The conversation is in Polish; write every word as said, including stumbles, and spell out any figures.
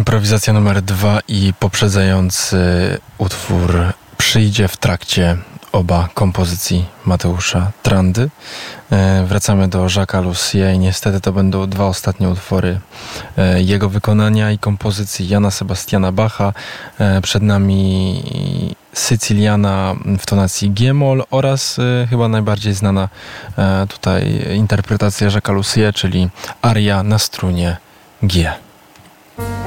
Improwizacja numer dwa i poprzedzający utwór przyjdzie w trakcie oba kompozycji Mateusza Trandy. E, wracamy do Jacques'a Lussier i niestety to będą dwa ostatnie utwory e, jego wykonania i kompozycji Jana Sebastiana Bacha. E, przed nami Sycyliana w tonacji G-moll oraz e, chyba najbardziej znana e, tutaj interpretacja Jacques'a Lussier, czyli aria na strunie G.